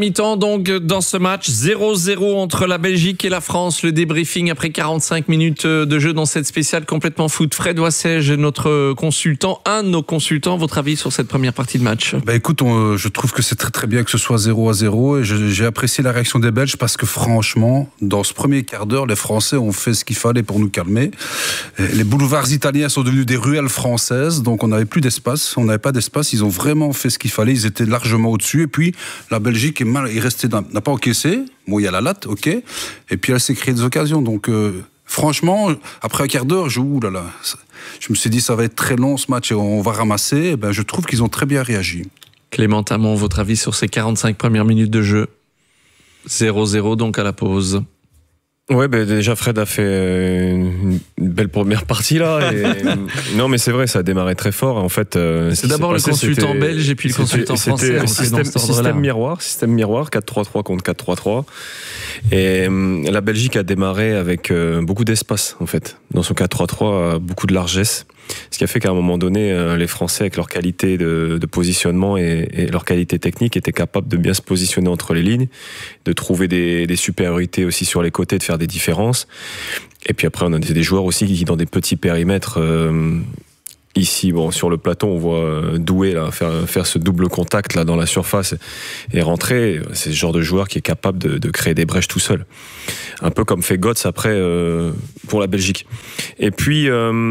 Mi-temps donc dans ce match 0-0 entre la Belgique et la France. Le débriefing après 45 minutes de jeu dans cette spéciale complètement foot. Fred Wassège, notre consultant, un de nos consultants, votre avis sur cette première partie de match? Écoute, je trouve que c'est très très bien que ce soit 0-0 et j'ai apprécié la réaction des Belges parce que franchement, dans ce premier quart d'heure, les Français ont fait ce qu'il fallait pour nous calmer. Les boulevards italiens sont devenus des ruelles françaises, donc on n'avait plus d'espace, on n'avait pas d'espace, ils ont vraiment fait ce qu'il fallait, ils étaient largement au-dessus et puis la Belgique n'a pas encaissé. Bon, il y a la latte, ok. Et puis elle s'est créée des occasions. Donc, franchement, après un quart d'heure, je me suis dit, ça va être très long ce match et on va ramasser. Je trouve qu'ils ont très bien réagi. Clément Tamon, votre avis sur ces 45 premières minutes de jeu? 0-0 donc à la pause. Ouais, déjà Fred a fait une belle première partie là. Non, mais c'est vrai, ça a démarré très fort. En fait, c'est d'abord le consultant belge et puis le consultant français. Système miroir, 4-3-3 contre 4-3-3. Et la Belgique a démarré avec beaucoup d'espace en fait. Dans son 4-3-3, beaucoup de largesse. Ce qui a fait qu'à un moment donné, les Français, avec leur qualité de positionnement et leur qualité technique, étaient capables de bien se positionner entre les lignes, de trouver des supériorités aussi sur les côtés, de faire des différences. Et puis après, on a des joueurs aussi qui, dans des petits périmètres, ici, sur le plateau, on voit Doué là, faire ce double contact là, dans la surface et rentrer. C'est ce genre de joueur qui est capable de créer des brèches tout seul. Un peu comme fait Götze après pour la Belgique. Et puis...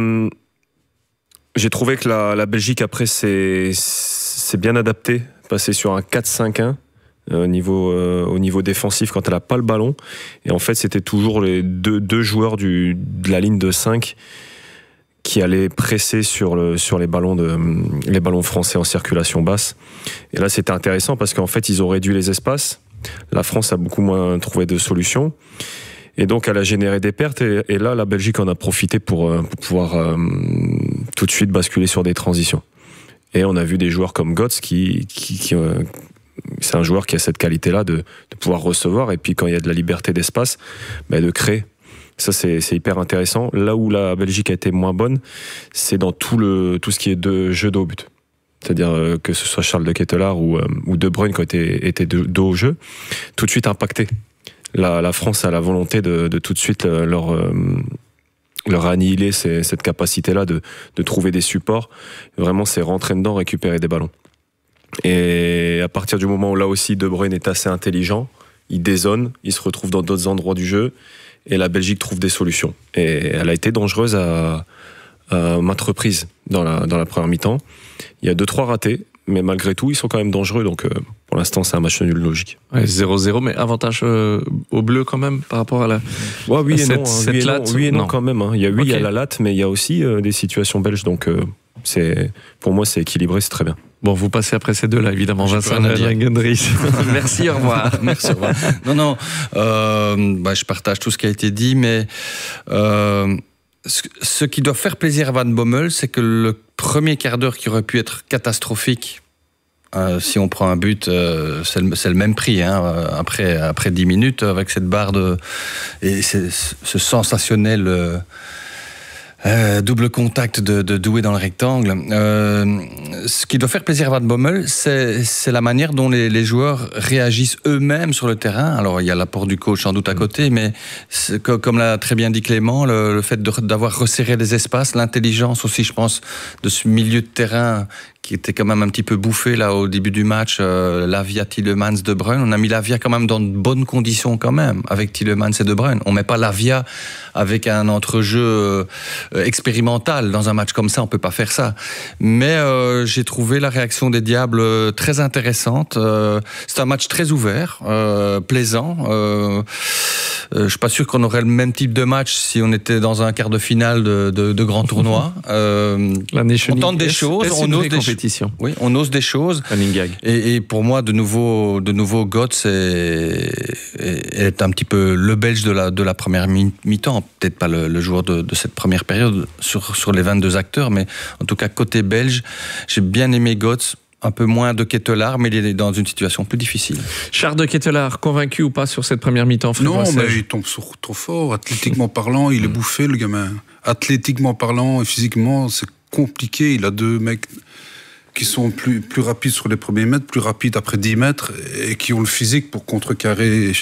j'ai trouvé que la Belgique, après, s'est bien adaptée, passée sur un 4-5-1 au niveau défensif quand elle n'a pas le ballon. Et en fait, c'était toujours les deux joueurs de la ligne de 5 qui allaient presser sur les ballons français en circulation basse. Et là, c'était intéressant parce qu'en fait, ils ont réduit les espaces. La France a beaucoup moins trouvé de solutions. Et donc, elle a généré des pertes. Et là, la Belgique en a profité pour pouvoir tout de suite basculer sur des transitions. Et on a vu des joueurs comme Götze qui c'est un joueur qui a cette qualité-là de pouvoir recevoir. Et puis, quand il y a de la liberté d'espace, de créer. Ça, c'est hyper intéressant. Là où la Belgique a été moins bonne, c'est dans tout ce qui est de jeu dos au but. C'est-à-dire que ce soit Charles de Ketelaar ou De Bruyne qui étaient dos au jeu, tout de suite impacté. La France a la volonté de tout de suite leur annihiler cette capacité-là de trouver des supports. Vraiment, c'est rentrer dedans, récupérer des ballons. Et à partir du moment où là aussi De Bruyne est assez intelligent, il dézone, il se retrouve dans d'autres endroits du jeu et la Belgique trouve des solutions. Et elle a été dangereuse à maintes reprises dans la première mi-temps. Il y a 2-3 ratés, mais malgré tout, ils sont quand même dangereux. Donc pour l'instant, c'est un match nul logique. Ouais, 0-0, mais avantage au bleu quand même par rapport à la. Ouais, oui et non. Cette latte. Oui et non quand même. Il y a la latte, mais il y a aussi des situations belges. Donc pour moi, c'est équilibré, c'est très bien. Bon, vous passez après ces deux-là, évidemment. Vincent Langendries. Merci, au revoir. Merci, au revoir. Non, je partage tout ce qui a été dit, mais ce qui doit faire plaisir à Van Bommel, c'est que le premier quart d'heure qui aurait pu être catastrophique, si on prend un but, c'est le même prix. Après 10 minutes, avec cette barre et ce sensationnel double contact de Doué dans le rectangle. Ce qui doit faire plaisir à Van Bommel, c'est la manière dont les joueurs réagissent eux-mêmes sur le terrain. Alors, il y a l'apport du coach sans doute à côté, mais comme l'a très bien dit Clément, le fait d'avoir resserré les espaces, l'intelligence aussi, je pense, de ce milieu de terrain qui était quand même un petit peu bouffé là au début du match, Lavia, Tielemans, De Bruyne. On a mis Lavia quand même dans de bonnes conditions quand même, avec Tielemans et De Bruyne. On met pas Lavia avec un entrejeu expérimental dans un match comme ça, on peut pas faire ça. Mais j'ai trouvé la réaction des Diables très intéressante. C'est un match très ouvert, plaisant. Je suis pas sûr qu'on aurait le même type de match si on était dans un quart de finale de grand tournoi. On tente des choses, on ose des compétition. Oui, on ose des choses. Et pour moi, de nouveau, Götze est un petit peu le Belge de la première mi-temps. Peut-être pas le joueur de cette première période sur les 22 acteurs, mais en tout cas côté belge, j'ai bien aimé Götze. Un peu moins de Ketelaar, mais il est dans une situation plus difficile. Charles de Ketelaar, convaincu ou pas sur cette première mi-temps? Non, mais il tombe trop fort. Athlétiquement parlant, il est bouffé, le gamin. Athlétiquement parlant et physiquement, c'est compliqué. Il a deux mecs qui sont plus rapides sur les premiers mètres, plus rapides après 10 mètres, et qui ont le physique pour contrecarrer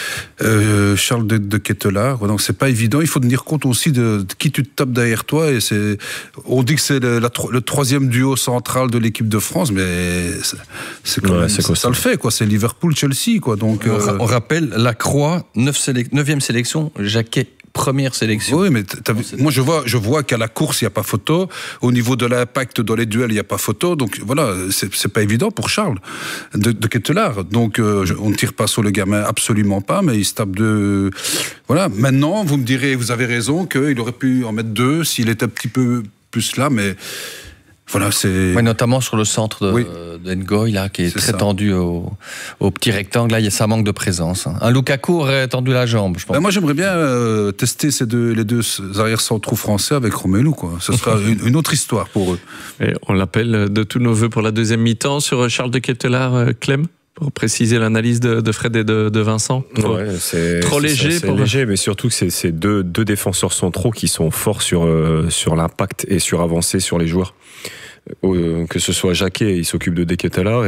Charles de Ketelaar. Donc c'est pas évident. Il faut tenir compte aussi de qui tu te tapes derrière toi. Et on dit que c'est le troisième duo central de l'équipe de France, mais c'est quand même, ça le fait, quoi. C'est Liverpool-Chelsea, quoi. Donc, on rappelle, Lacroix, 9e sélection, Jacquet, première sélection. Oui, mais moi je vois qu'à la course, il n'y a pas photo. Au niveau de l'impact dans les duels, il n'y a pas photo. Donc voilà, c'est pas évident pour Charles de Ketelaar. Donc on ne tire pas sur le gamin, absolument pas, mais il se tape de... Voilà, maintenant, vous me direz, vous avez raison, qu'il aurait pu en mettre 2 s'il était un petit peu plus là, mais... Voilà, c'est... Oui, notamment sur le centre de Ngoy, là, qui est très tendu au petit rectangle. Là, ça manque de présence. Un Lukaku aurait tendu la jambe, je pense. Moi, j'aimerais bien tester les deux arrières centraux français avec Romelu, quoi. Ce sera une autre histoire pour eux. Et on l'appelle de tous nos voeux pour la deuxième mi-temps sur Charles de Ketelaar, Clem, pour préciser l'analyse de Fred et de Vincent. C'est trop léger. C'est léger, mais surtout que c'est deux défenseurs centraux qui sont forts sur l'impact et sur avancer sur les joueurs. Que ce soit Jacquet, il s'occupe de Ketelaar,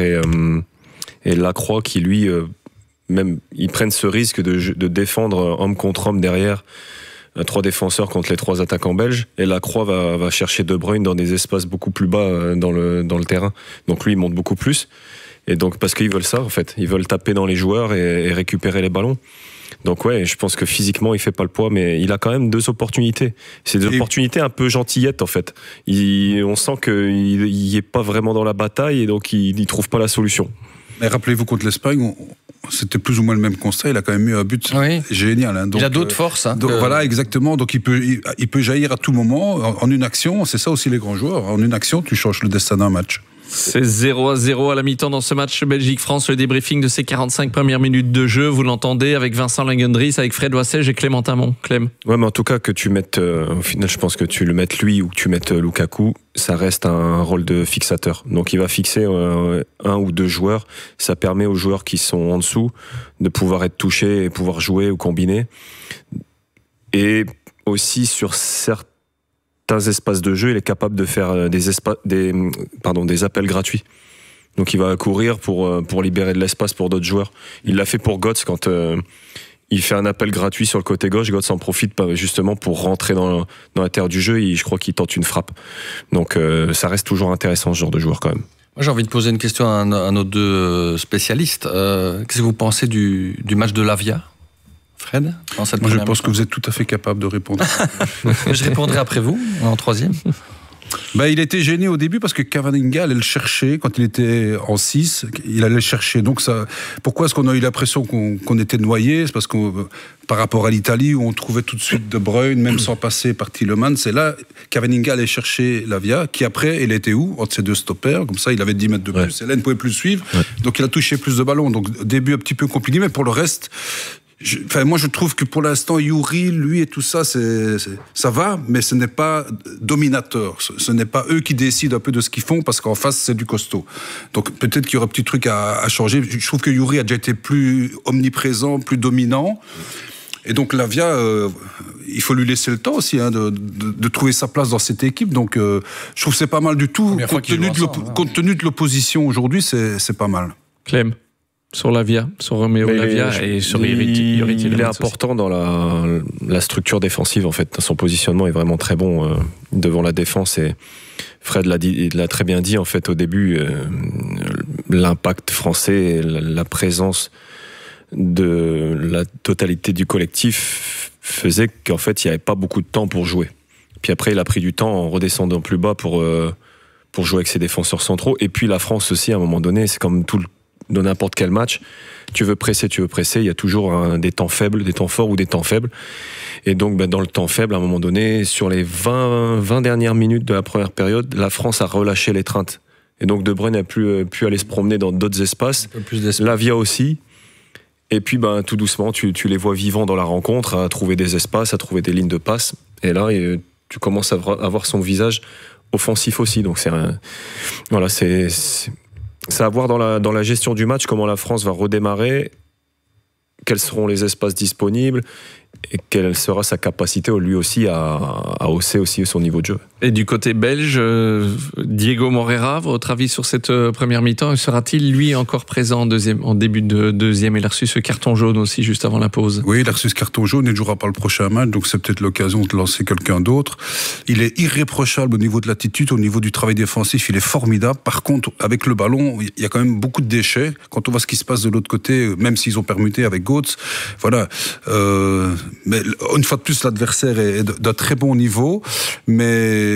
et Lacroix qui lui, même, ils prennent ce risque de défendre homme contre homme derrière, 3 défenseurs contre les 3 attaquants belges, et Lacroix va chercher De Bruyne dans des espaces beaucoup plus bas dans le terrain. Donc lui, il monte beaucoup plus. Et donc, parce qu'ils veulent ça, en fait. Ils veulent taper dans les joueurs et récupérer les ballons. Donc ouais, je pense que physiquement, il fait pas le poids, mais il a quand même 2 opportunités. C'est des opportunités un peu gentillettes, en fait. On sent qu'il n'y est pas vraiment dans la bataille, et donc il trouve pas la solution. Mais rappelez-vous, contre l'Espagne, c'était plus ou moins le même constat. Il a quand même eu un but génial. Hein. Donc, il a d'autres forces. Hein, voilà, exactement. Donc il peut jaillir à tout moment, en une action. C'est ça aussi les grands joueurs. En une action, tu changes le destin d'un match. C'est 0-0 à la mi-temps dans ce match Belgique-France. Le débriefing de ces 45 premières minutes de jeu, vous l'entendez, avec Vincent Langendries, avec Fred Wassège et Clément Tamon. Clem. Ouais, mais en tout cas, que tu mettes, au final, je pense que tu le mettes lui ou que tu mettes Lukaku, ça reste un rôle de fixateur. Donc il va fixer 1 ou 2 joueurs. Ça permet aux joueurs qui sont en dessous de pouvoir être touchés et pouvoir jouer ou combiner. Et aussi sur certains espaces de jeu, il est capable de faire des appels gratuits. Donc il va courir pour libérer de l'espace pour d'autres joueurs. Il l'a fait pour Götze quand il fait un appel gratuit sur le côté gauche. Götze en profite justement pour rentrer dans la terre du jeu, et je crois qu'il tente une frappe. Donc ça reste toujours intéressant, ce genre de joueur quand même. Moi, j'ai envie de poser une question à nos 2 spécialistes. Qu'est-ce que vous pensez du match de Lavia, Fred? Moi, je pense que vous êtes tout à fait capable de répondre. Je répondrai après vous, en 3e. Il était gêné au début parce que Cavaninga allait le chercher quand il était en 6. Il allait le chercher. Donc pourquoi est-ce qu'on a eu l'impression qu'on était noyé? C'est parce que par rapport à l'Italie, où on trouvait tout de suite De Bruyne, même sans passer par Tielemans, c'est là Cavaninga allait chercher Lavia, qui après, il était où? Entre ces 2 stoppers. Comme ça, il avait 10 mètres de plus. Et là, il ne pouvait plus suivre. Donc il a touché plus de ballons. Donc début un petit peu compliqué, mais pour le reste... moi, je trouve que pour l'instant, Youri, lui et tout ça, ça va, mais ce n'est pas dominateur. Ce n'est pas eux qui décident un peu de ce qu'ils font, parce qu'en face, c'est du costaud. Donc, peut-être qu'il y aurait un petit truc à changer. Je trouve que Youri a déjà été plus omniprésent, plus dominant. Et donc, Lavia, il faut lui laisser le temps aussi de trouver sa place dans cette équipe. Donc, je trouve que c'est pas mal du tout. Compte tenu de l'opposition aujourd'hui, c'est pas mal. Clem, sur Lavia, sur Romeo Lavia et sur Youri. Il est important dans la structure défensive, en fait. Son positionnement est vraiment très bon devant la défense, et Fred l'a très bien dit, en fait, au début. L'impact français, la présence de la totalité du collectif faisait qu'en fait, il n'y avait pas beaucoup de temps pour jouer. Puis après, il a pris du temps en redescendant plus bas pour jouer avec ses défenseurs centraux. Et puis la France aussi, à un moment donné, c'est comme dans n'importe quel match, tu veux presser, il y a toujours des temps faibles, des temps forts ou des temps faibles. Et donc, dans le temps faible, à un moment donné, sur les 20 dernières minutes de la première période, la France a relâché l'étreinte. Et donc, De Bruyne a pu aller se promener dans d'autres espaces. Lavia aussi. Et puis, tout doucement, tu les vois vivants dans la rencontre, à trouver des espaces, à trouver des lignes de passe. Et là, tu commences à avoir son visage offensif aussi. Donc, c'est à voir dans la gestion du match, comment la France va redémarrer, quels seront les espaces disponibles, et quelle sera sa capacité lui aussi à hausser aussi son niveau de jeu. Et du côté belge, Diego Moreira, votre avis sur cette première mi-temps, sera-t-il lui encore présent en début de deuxième? Il a reçu ce carton jaune aussi juste avant la pause. Oui, il a reçu ce carton jaune, il ne jouera pas le prochain match, donc c'est peut-être l'occasion de lancer quelqu'un d'autre. Il est irréprochable au niveau de l'attitude, au niveau du travail défensif, il est formidable. Par contre, avec le ballon, il y a quand même beaucoup de déchets. Quand on voit ce qui se passe de l'autre côté, même s'ils ont permuté avec Götze, voilà. Mais une fois de plus, l'adversaire est d'un très bon niveau, mais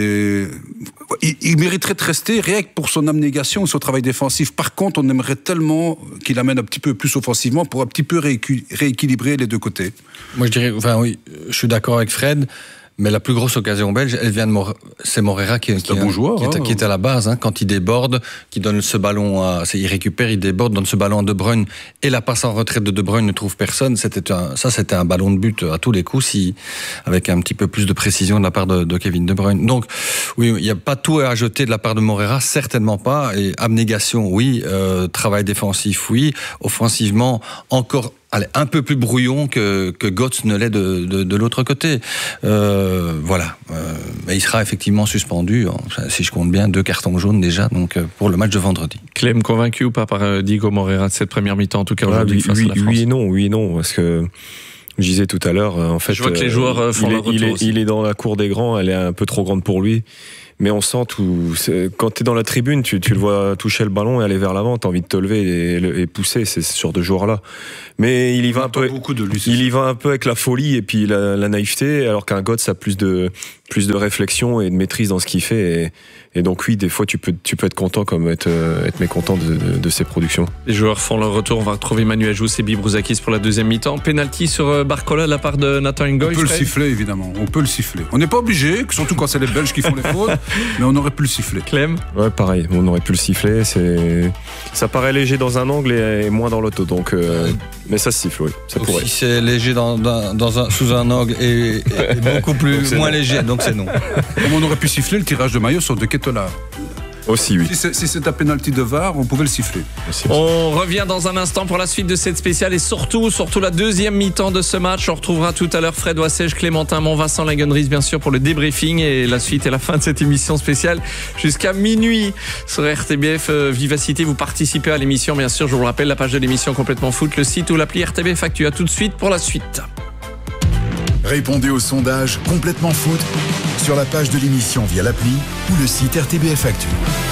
il mériterait de rester rien que pour son abnégation et son travail défensif. Par contre, on aimerait tellement qu'il amène un petit peu plus offensivement pour un petit peu rééquilibrer les deux côtés. Moi, je dirais, oui, je suis d'accord avec Fred. Mais la plus grosse occasion belge, elle vient de c'est Moreira qui est à la base. Quand il déborde, qui donne ce ballon il récupère, il déborde, donne ce ballon à De Bruyne et la passe en retraite de De Bruyne ne trouve personne. C'était un ballon de but à tous les coups, avec un petit peu plus de précision de la part de Kevin De Bruyne. Donc, oui, il n'y a pas tout à ajouter de la part de Moreira, certainement pas. Et abnégation, oui. Travail défensif, oui. Offensivement, encore un peu plus brouillon que Götze ne l'est de l'autre côté. Voilà. Mais il sera effectivement suspendu, si je compte bien, 2 cartons jaunes déjà, donc pour le match de vendredi. Clem, convaincu ou pas par Diego Moreira de cette première mi-temps, en tout cas aujourd'hui face à la France? Oui et non, parce que je disais tout à l'heure, en fait, je vois que les joueurs font leur retour aussi. Il est dans la cour des grands, elle est un peu trop grande pour lui. Mais on sent quand tu es dans la tribune, tu le vois toucher le ballon et aller vers l'avant, tu as envie de te lever et pousser, c'est ce genre de joueur-là. Mais il y va un peu avec la folie et puis la naïveté, alors qu'un Götze a plus de réflexion et de maîtrise dans ce qu'il fait. Et donc oui, des fois tu peux être content comme être mécontent de ses productions. Les joueurs font leur retour, on va retrouver Manuel Jousse et Bibruzakis pour la deuxième mi-temps. Penalty sur Barcola de la part de Nathan Ngoy. On peut le siffler évidemment, on peut le siffler. On n'est pas obligé, surtout quand c'est les Belges qui font les fautes, mais on aurait pu le siffler. Clem? Ouais, pareil, on aurait pu le siffler. Ça paraît léger dans un angle et moins dans l'autre, donc mais ça se siffle, oui. Ça pourrait. Si c'est léger sous un angle et beaucoup plus moins léger, donc c'est non. Comme on aurait pu siffler le tirage de maillot sur De Ketelaere. Aussi, oui. Si c'est un penalty de VAR, on pouvait le siffler. On revient dans un instant pour la suite de cette spéciale et surtout la deuxième mi-temps de ce match. On retrouvera tout à l'heure Fred Wassège, Clémentin Mont-Vincent Lagenries, bien sûr, pour le débriefing et la suite et la fin de cette émission spéciale jusqu'à minuit sur RTBF Vivacité. Vous participez à l'émission, bien sûr. Je vous le rappelle, la page de l'émission Complètement Foot, le site ou l'appli RTBF Actu. À tout de suite pour la suite. Répondez au sondage Complètement Foot sur la page de l'émission via l'appli ou le site RTBF Actu.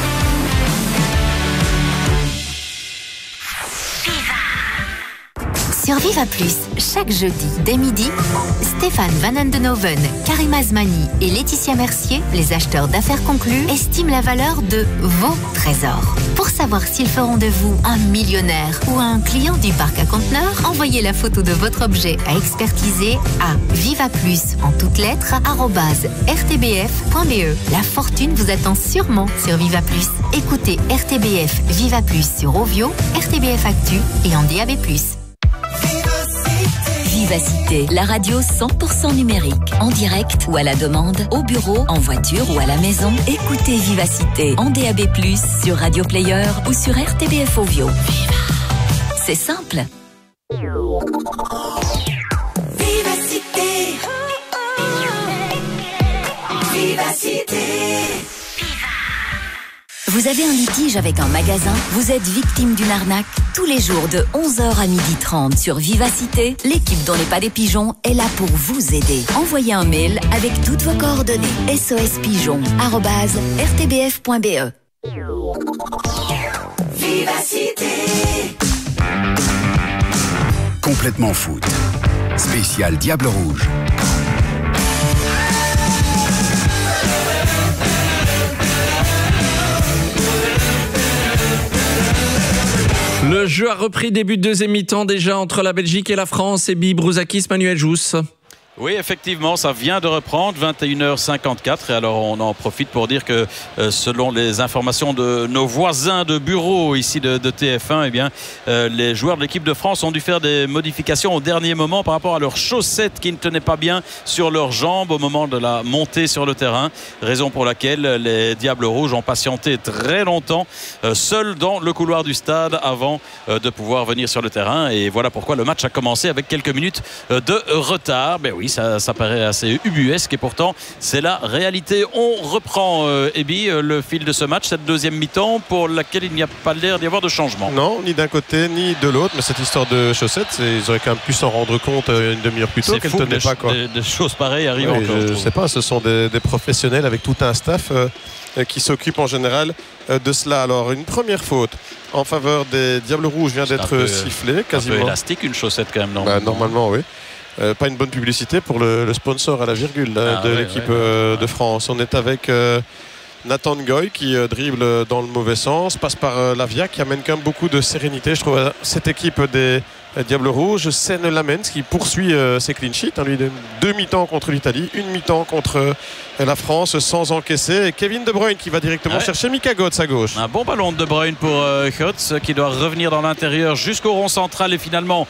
Sur Viva Plus, chaque jeudi dès midi, Stéphane Van Andenoven, Karim Azmani et Laetitia Mercier, les acheteurs d'affaires conclus, estiment la valeur de vos trésors. Pour savoir s'ils feront de vous un millionnaire ou un client du parc à conteneurs, envoyez la photo de votre objet à expertiser à vivaplus en toutes lettres @rtbf.be. La fortune vous attend sûrement sur Viva Plus. Écoutez RTBF Viva Plus sur Ovio, RTBF Actu et en DAB+. Vivacité, la radio 100% numérique, en direct ou à la demande, au bureau, en voiture ou à la maison. Écoutez Vivacité en DAB+, sur Radio Player ou sur RTBF Ovio. C'est simple. Vivacité. Vivacité. Vous avez un litige avec un magasin? Vous êtes victime d'une arnaque? Tous les jours de 11h à 12h30 sur Vivacité, l'équipe dont n'est pas des pigeons est là pour vous aider. Envoyez un mail avec toutes vos coordonnées. sospigeon@rtbf.be. Vivacité. Complètement Foot. Spécial Diable Rouge. Le jeu a repris début de deuxième mi-temps déjà entre la Belgique et la France et Bibruzakis, Manuel Jousse. Oui, effectivement, ça vient de reprendre, 21h54. Et alors, on en profite pour dire que, selon les informations de nos voisins de bureau ici de TF1, eh bien, les joueurs de l'équipe de France ont dû faire des modifications au dernier moment par rapport à leurs chaussettes qui ne tenaient pas bien sur leurs jambes au moment de la montée sur le terrain. Raison pour laquelle les Diables Rouges ont patienté très longtemps, seuls dans le couloir du stade avant de pouvoir venir sur le terrain. Et voilà pourquoi le match a commencé avec quelques minutes de retard. Ben oui, ça paraît assez ubuesque et pourtant c'est la réalité. On reprend le fil de ce match, cette deuxième mi-temps pour laquelle il n'y a pas l'air d'y avoir de changement. Non, ni d'un côté ni de l'autre, mais cette histoire de chaussettes, ils auraient quand même pu s'en rendre compte une demi-heure plus tôt qu'elle ne tenait pas. Des choses pareilles arrivent encore. Je ne sais pas, ce sont des professionnels avec tout un staff qui s'occupe en général de cela. Alors une première faute en faveur des Diables Rouges vient d'être sifflée quasiment. Un peu élastique une chaussette quand même. Normalement oui. Pas une bonne publicité pour le sponsor à la virgule de l'équipe de France. On est avec Nathan Ngoy qui dribble dans le mauvais sens, passe par Lavia qui amène quand même beaucoup de sérénité, je trouve, à cette équipe des Diables Rouges. Senne Lamens qui poursuit ses clean sheets, lui, 2 mi-temps contre l'Italie, 1 mi-temps contre la France sans encaisser. Et Kevin De Bruyne qui va directement chercher Mika Götze à gauche. Un bon ballon de De Bruyne pour Götze qui doit revenir dans l'intérieur jusqu'au rond central et finalement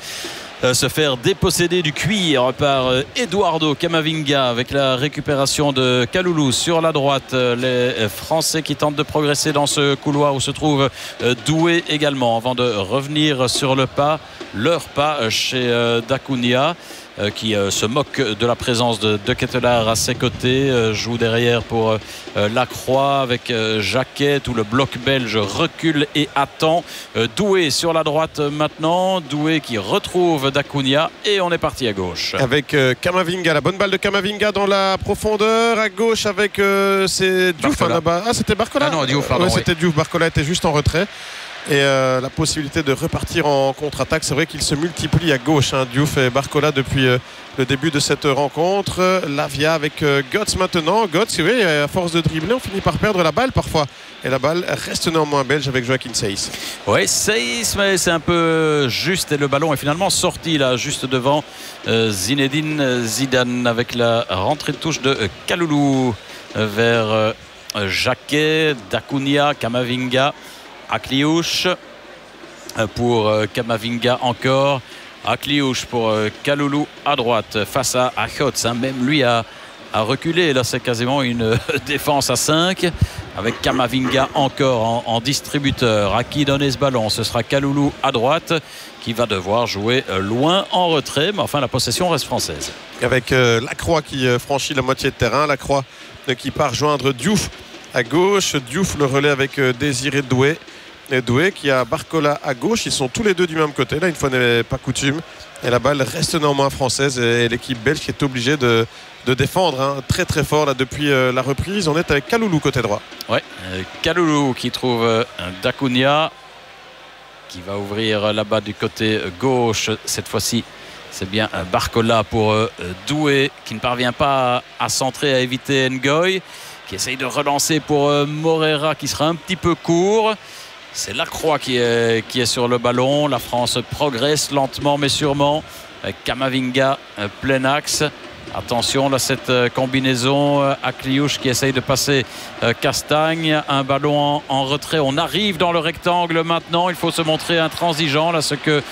se faire déposséder du cuir par Eduardo Camavinga avec la récupération de Kaloulou sur la droite. Les Français qui tentent de progresser dans ce couloir où se trouve Doué également avant de revenir sur leur pas chez Dacunia qui se moque de la présence de Ketelaere à ses côtés, joue derrière pour Lacroix avec Jacquet, tout le bloc belge recule et attend. Doué sur la droite maintenant, Doué qui retrouve Dacunia et on est parti à gauche avec Camavinga, la bonne balle de Camavinga dans la profondeur à gauche avec c'est Diouf là-bas. Ah, c'était Barcola. Ah non, Diouf, pardon. Ouais, c'était Diouf. Barcola était juste en retrait. Et la possibilité de repartir en contre-attaque, c'est vrai qu'il se multiplie à gauche, Diouf et Barcola depuis le début de cette rencontre. Lavia avec Götze maintenant. Götze, oui, à force de dribbler, on finit par perdre la balle parfois. Et la balle reste néanmoins belge avec Joachim Seyss. Oui, Seyss, mais c'est un peu juste et le ballon est finalement sorti là, juste devant Zinedine Zidane avec la rentrée de touche de Kaloulou vers Jacquet, Dacunia, Camavinga. Akliouche pour Camavinga encore. Akliouche pour Kaloulou à droite face à Götze. Même lui a reculé. Là, c'est quasiment une défense à 5 avec Camavinga encore en distributeur. À qui donner ce ballon? Ce sera Kaloulou à droite qui va devoir jouer loin en retrait. Mais enfin, la possession reste française. Avec Lacroix qui franchit la moitié de terrain. Lacroix qui part joindre Diouf à gauche. Diouf le relais avec Désiré Doué. Et Doué qui a Barcola à gauche, ils sont tous les deux du même côté là, une fois n'est pas coutume, et la balle reste néanmoins française et l'équipe belge qui est obligée de défendre très très fort là depuis la reprise. On est avec Kaloulou côté droit. Ouais, Kaloulou qui trouve Dacunia qui va ouvrir là-bas du côté gauche. Cette fois-ci c'est bien Barcola pour Doué qui ne parvient pas à centrer, à éviter Ngoy qui essaye de relancer pour Moreira qui sera un petit peu court. C'est Lacroix qui est sur le ballon. La France progresse lentement mais sûrement. Camavinga plein axe. Attention là, cette combinaison. Akliouche qui essaye de passer Castagne. Un ballon en retrait. On arrive dans le rectangle maintenant. Il faut se montrer intransigeant. Là, ce que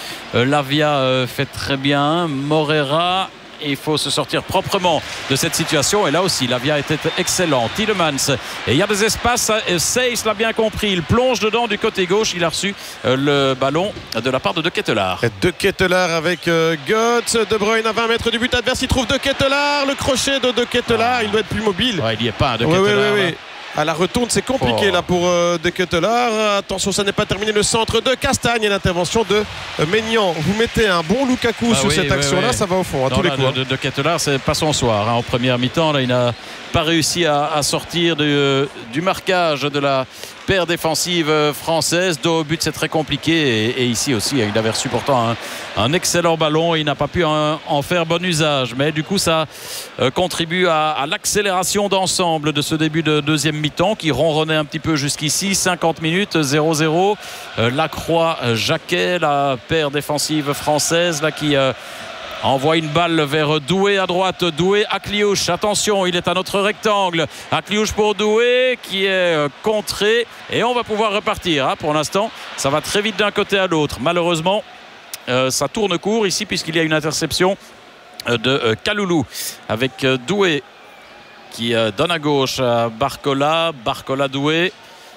Lavia fait très bien. Moreira. Il faut se sortir proprement de cette situation. Et là aussi, Lavia était excellent. Tielemans. Et il y a des espaces. Seyss l'a bien compris. Il plonge dedans du côté gauche. Il a reçu le ballon de la part de Ketelaere. De Ketelaere avec Götze. De Bruyne à 20 mètres du but adverse. Il trouve De Ketelaere. Le crochet de Ketelaere. Il doit être plus mobile. Ouais, il n'y est pas, De Ketelaere. Oui. À la retourne, c'est compliqué là pour De Ketelaere. Attention, ça n'est pas terminé. Le centre de Castagne et l'intervention de Maignan. Vous mettez un bon Lukaku sur cette action-là, ça va au fond à tous les coups. De Ketelaere, c'est pas son soir. En première mi-temps, là, il n'a pas réussi à sortir du marquage de la paire défensive française. Dos au but, c'est très compliqué. Et ici aussi, il avait reçu pourtant un excellent ballon. Il n'a pas pu en faire bon usage. Mais du coup, ça contribue à l'accélération d'ensemble de ce début de deuxième mi-temps qui ronronnait un petit peu jusqu'ici. 50 minutes, 0-0. Lacroix, Jacquet, la paire défensive française là, qui envoie une balle vers Doué à droite. Doué à Kliouche. Attention, il est à notre rectangle. À Kliouche pour Doué qui est contré. Et on va pouvoir repartir. Pour l'instant, ça va très vite d'un côté à l'autre. Malheureusement, ça tourne court ici puisqu'il y a une interception de Kaloulou avec Doué qui donne à gauche à Barcola. Barcola Doué.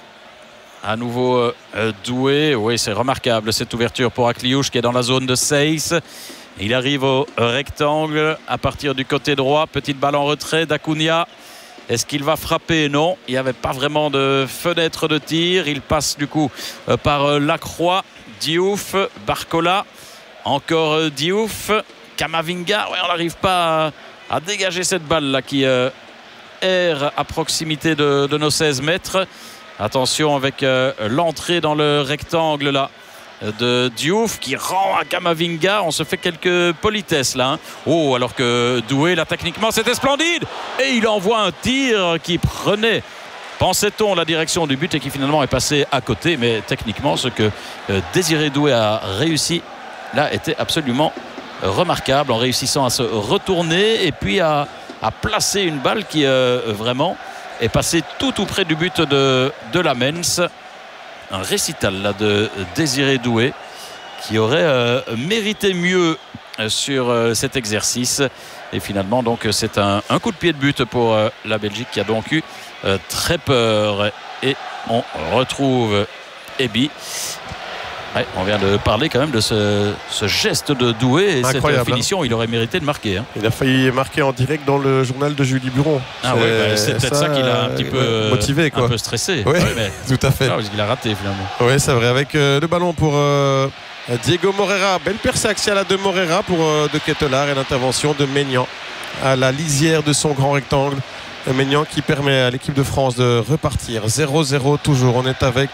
À nouveau Doué. Oui, c'est remarquable cette ouverture pour Akliouche qui est dans la zone de 6. Il arrive au rectangle à partir du côté droit. Petite balle en retrait d'Acuna. Est-ce qu'il va frapper? Non. Il n'y avait pas vraiment de fenêtre de tir. Il passe du coup par Lacroix. Diouf. Barcola. Encore Diouf. Kamavinga. Ouais, on n'arrive pas à dégager cette balle là qui erre à proximité de nos 16 mètres. Attention avec l'entrée dans le rectangle là de Diouf qui rend à Kamavinga. On se fait quelques politesses là. Oh, alors que Doué là techniquement c'était splendide. Et il envoie un tir qui prenait, pensait-on, la direction du but et qui finalement est passé à côté. Mais techniquement ce que Désiré Doué a réussi là était absolument remarquable en réussissant à se retourner et puis à placer une balle qui vraiment est passée tout près du but de la Mens. Un récital là de Désiré Doué qui aurait mérité mieux sur cet exercice. Et finalement donc c'est un coup de pied de but pour la Belgique qui a donc eu très peur. Et on retrouve Ebi. Ouais, on vient de parler quand même de ce geste de Doué et cette finition, il aurait mérité de marquer. Il a failli marquer en direct dans le journal de Julie Buron. Ah oui, c'est peut-être ça qui l'a un petit peu motivé, quoi. Un peu stressé. Oui, tout à fait. Parce qu'il a raté finalement. Oui, c'est vrai. Avec le ballon pour Diego Moreira. Belle percée axiale de Moreira pour De Ketelaar et l'intervention de Maignan à la lisière de son grand rectangle. Maignan qui permet à l'équipe de France de repartir. 0-0 toujours. On est avec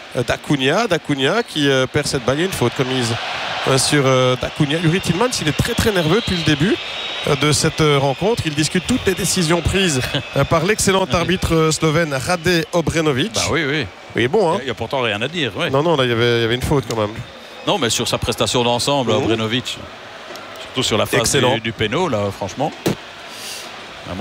Dacunia qui perd cette balle. Il y a une faute commise sur Dacunia. Juri Tillmans, il est très nerveux depuis le début de cette rencontre. Il discute toutes les décisions prises par l'excellent arbitre slovène Rade Obrenovic. Bah oui. Il est bon, hein. Il n'y a pourtant rien à dire. Ouais. Non, là il y avait une faute quand même. Non, mais sur sa prestation d'ensemble, Obrenovic, surtout sur la phase du péno, là, franchement.